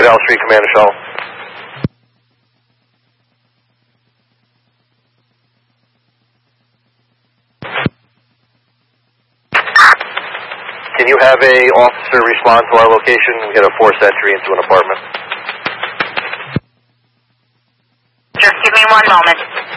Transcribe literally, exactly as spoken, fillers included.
Dallas Street, Commander Shuttle. Can you have a officer respond to our location and get a forced entry into an apartment? Just give me one moment.